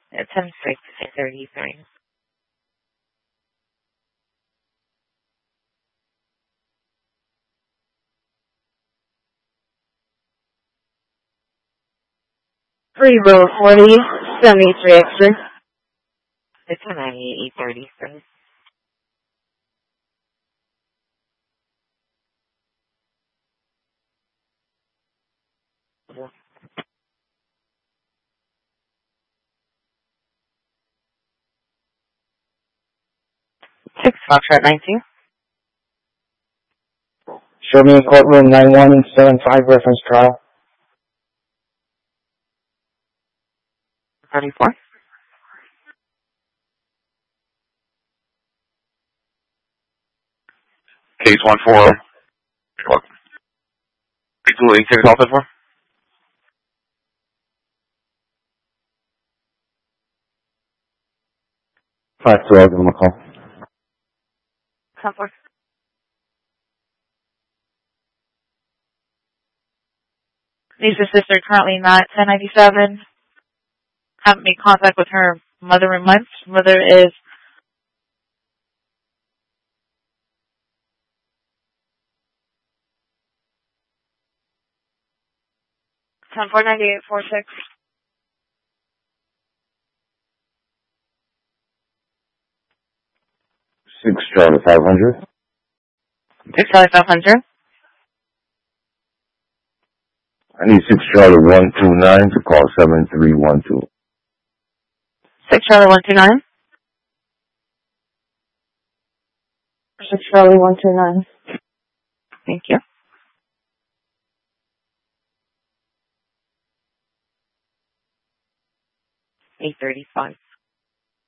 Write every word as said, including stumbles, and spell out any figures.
It's ten six thirty-three. Three row forty, seventy-three extra. It's a ninety-eight thirty-three. Six Foxtrot nineteen. Show me in courtroom nine one seven five reference trial. Thirty-four. Case one four. You're welcome. Three two eight six also for. Five two, I'll give him a call. ten four. Needs sister currently not ten ninety-seven. Haven't made contact with her mother in months. Mother is ten four ninety-eight four six. Six Charlie five hundred. Six Charlie five hundred. I need six Charlie one two nine to call seven three one two. Six Charlie one two nine. Six Charlie one two nine. Thank you. Eight thirty five.